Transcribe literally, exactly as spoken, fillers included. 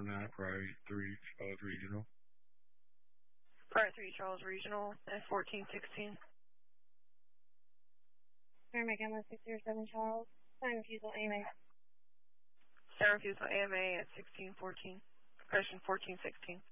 oh nine, Priority three, Charles Regional. Priority three, Charles Regional, and fourteen sixteen. Paramedic one six zero seven, Charles. Sign refusal, A M A. Sign refusal, A M A at sixteen fourteen. Correction, fourteen sixteen.